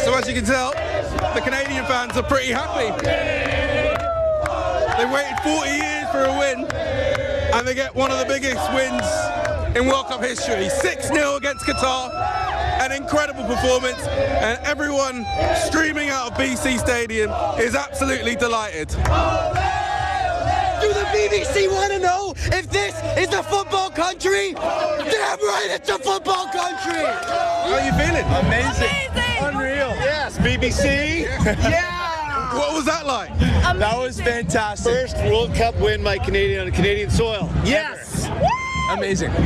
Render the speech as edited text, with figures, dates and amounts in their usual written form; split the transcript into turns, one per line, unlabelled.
So as you can tell, the Canadian fans are pretty happy. They waited 40 years for a win, and they get one of the biggest wins in World Cup history. 6-0 against Qatar, an incredible performance, and everyone streaming out of BC Stadium is absolutely delighted.
Do the BBC want to know if this is a football country? Damn right, it's a football country!
How are you feeling?
Amazing. Unreal. Yes, BBC. Yeah.
What was that like?
That was fantastic.
First World Cup win by Canadian on Canadian soil.
Yes. Amazing.